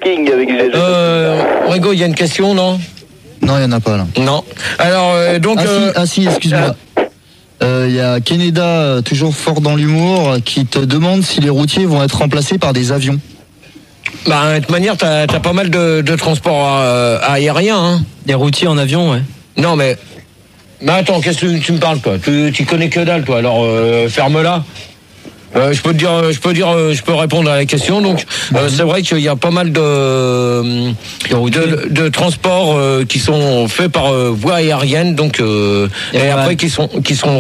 fucking avec GG. Rigo, il y a une question, non? Non, il n'y en a pas là. Non. Alors, donc... si, excuse-moi. Il y a Keneda, toujours fort dans l'humour, qui te demande si les routiers vont être remplacés par des avions. Bah, de toute manière, t'as pas mal de transports aériens, hein. Des routiers en avion, ouais. Non, mais... Mais attends, qu'est-ce que tu me parles, toi? Tu connais que dalle, toi, alors ferme-la. Je peux répondre à la question. Donc, c'est vrai qu'il y a pas mal de transports qui sont faits par voie aérienne, donc et après qui sont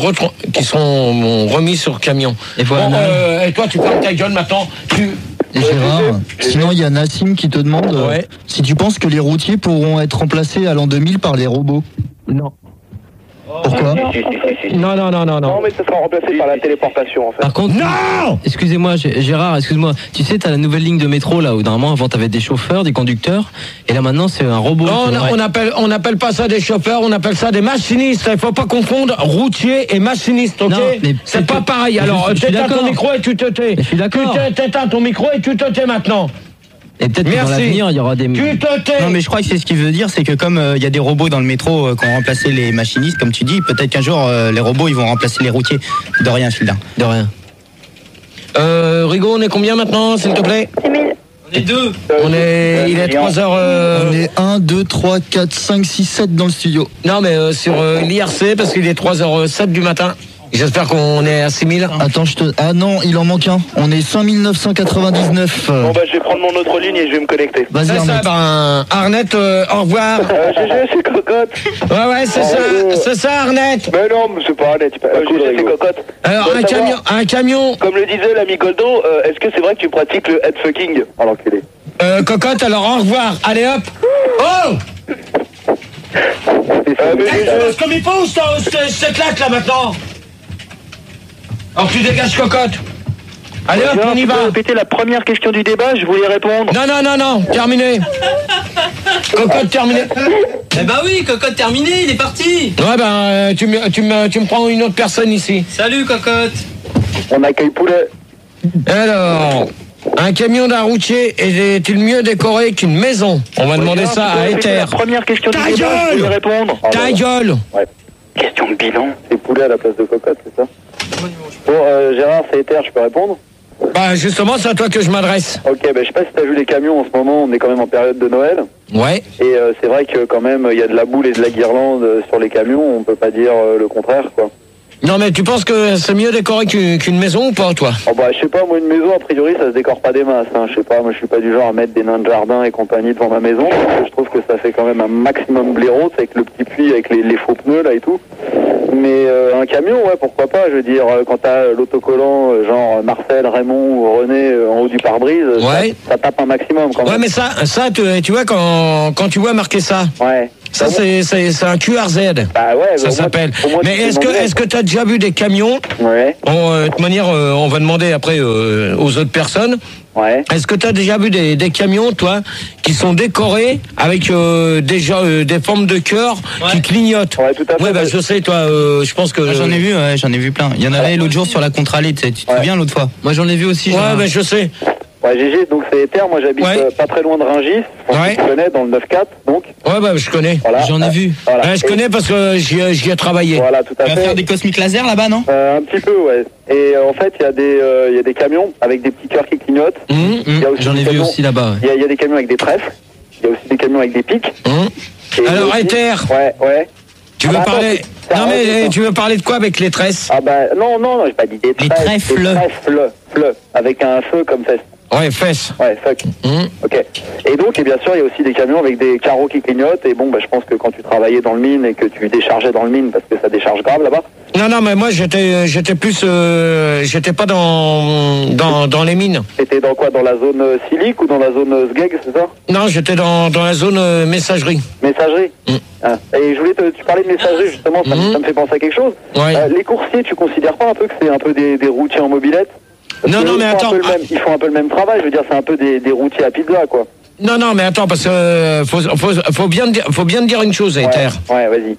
remis sur camion. Et voilà. Bon, et toi, tu fermes ta gueule maintenant. Et Gérard, sinon il y a Nassim qui te demande si tu penses que les routiers pourront être remplacés à l'an 2000 par les robots. Non. Pourquoi? Non. Non, mais ça sera remplacé par la téléportation, en fait. Par contre, non. Excusez-moi, Gérard, excuse-moi. Tu sais, t'as la nouvelle ligne de métro là où normalement avant t'avais des chauffeurs, des conducteurs, et là maintenant c'est un robot. Non, on appelle pas ça des chauffeurs, on appelle ça des machinistes. Il faut pas confondre routier et machiniste, ok? Non, mais c'est pas pareil. Alors, t'éteins ton micro et tu te tais. Je suis d'accord. T'éteins ton micro et tu te tais maintenant. Et peut-être que dans l'avenir, il y aura des... Tu te tais. Non, mais je crois que c'est ce qu'il veut dire, c'est que comme il y a des robots dans le métro qui ont remplacé les machinistes, comme tu dis, peut-être qu'un jour, les robots, ils vont remplacer les routiers. De rien, Philin. De rien. Rigo, on est combien maintenant, s'il te plaît? 6 000. On est deux. Il est 3h... On est 1, 2, 3, 4, 5, 6, 7 dans le studio. Non, mais sur l'IRC, parce qu'il est 3h07 du matin. J'espère qu'on est à 6000. Attends, Ah non, il en manque un. On est 5999. Bon, bah, je vais prendre mon autre ligne et je vais me connecter. Vas-y, Arnett. Arnett, au revoir. GG, c'est Cocotte. Ouais, c'est ça, Arnett. Mais non, mais c'est pas Arnett. GG, c'est Cocotte. Alors, un camion. Comme le disait l'ami Goldo, est-ce que c'est vrai que tu pratiques le headfucking? Alors qu'il est. Cocotte, alors au revoir. Allez hop. Oh! Comme il faut, cette latte là maintenant. Alors tu dégages, Cocotte. Allez hop, on y va. Répéter la première question du débat, je voulais répondre. Non, terminé. Cocotte, terminé. Eh ben oui, Cocotte terminé, il est parti. Ouais, ben, tu me prends une autre personne ici. Salut, Cocotte. On accueille Poulet. Alors, un camion d'un routier est-il mieux décoré qu'une maison? On va demander ça à Ether. La première question du Ta débat, je gueule. voulais répondre. Ta gueule. Ouais. Question de bilan. C'est Poulet à la place de Cocotte, c'est ça? Bon, Gérard, c'est Ether, je peux répondre? Bah, justement, c'est à toi que je m'adresse. Ok, je sais pas si t'as vu les camions en ce moment, on est quand même en période de Noël. Ouais. Et c'est vrai que quand même, il y a de la boule et de la guirlande sur les camions, on peut pas dire le contraire, quoi. Non, mais tu penses que c'est mieux décoré qu'une maison ou pas, toi? Oh bah, je sais pas, moi, une maison, a priori, ça se décore pas des masses, hein. Je sais pas, moi, je suis pas du genre à mettre des nains de jardin et compagnie devant ma maison, parce que je trouve que ça fait quand même un maximum blaireau, avec le petit puits, avec les faux pneus, là, et tout. Mais un camion, ouais, pourquoi pas, je veux dire, quand t'as l'autocollant, genre Marcel, Raymond ou René en haut du pare-brise, Ouais. ça tape un maximum, quand même. Ouais, mais ça tu vois, quand tu vois marquer ça, Ouais. ça c'est un QRZ. Bah ouais, Ça s'appelle. Mais est-ce que tu as déjà vu des camions? Ouais, De toute manière, on va demander après aux autres personnes. ouais. Est-ce que tu as déjà vu des camions, toi, qui sont décorés avec déjà des formes de cœur qui clignotent? Ouais, tout à fait. Ouais, bah je sais, toi, je pense que... J'en ai vu plein. Il y en avait l'autre jour sur la contre-allée, tu te souviens l'autre fois? Moi j'en ai vu aussi. Ouais, Gérard. bah je sais. Ouais, GG, donc c'est Ether, moi j'habite Ouais. pas très loin de Rungis, Ouais. tu connais, dans le 9-4, donc. Ouais, bah je connais. Voilà. J'en ai vu. Voilà. Ouais, je Et- connais parce que j'y ai travaillé. Voilà, tout à Tu vas fait. faire des cosmiques laser là-bas, non? Un petit peu, ouais. Et en fait, il y a des camions avec des petits cœurs qui clignotent. Il y a aussi J'en des ai vu camions- aussi là-bas. Ouais. Il y a des camions avec des trèfles. Il y a aussi des camions avec des pics. Et Alors, aussi- Ether, Ouais. tu veux Ah bah, parler... attends, c'est- Non, c'est mais arrête, tu veux parler de quoi avec les tresses? Ah bah, non, j'ai pas dit des trèfles. trèfles. Des trèfles, avec un feu comme fesse. Ouais, fesses. Ouais, fuck. Ok. Et donc, et bien sûr, il y a aussi des camions avec des carreaux qui clignotent. Et bon, bah, je pense que quand tu travaillais dans le mine et que tu déchargeais dans le mine, parce que ça décharge grave là-bas. Non, mais moi j'étais plus, j'étais pas dans les mines. T'étais dans quoi? Dans la zone silic ou dans la zone sgeg, c'est ça? Non, j'étais dans la zone messagerie. Messagerie. Ah. Et je voulais tu parlais de messagerie justement, ça me fait penser à quelque chose. Ouais. Les coursiers, tu considères pas un peu que c'est un peu des routiers en mobilette? Parce Non, que mais ils font attends. ils font un peu le même travail, je veux dire, c'est un peu des routiers à pizza, quoi. Non, mais attends, parce que faut bien te dire une chose, Ether. Ouais, vas-y.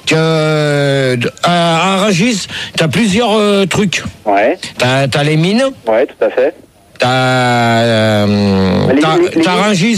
Que à Rungis, t'as plusieurs trucs. Ouais, T'as les mines, ouais, tout à fait. t'as Les Rungis.